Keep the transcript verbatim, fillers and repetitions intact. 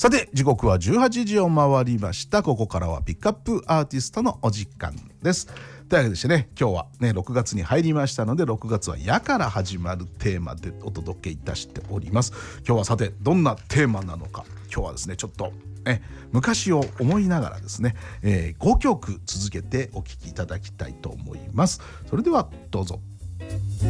さて時刻はじゅうはちじを回りました。ここからはピックアップアーティストのお時間です。というわけでしてね、今日はねろくがつに入りましたので、ろくがつはやから始まるテーマでお届けいたしております。今日はさてどんなテーマなのか、今日はですねちょっとえ昔を思いながらですね、えー、ごきょく続けてお聴きいただきたいと思います。それではどうぞ。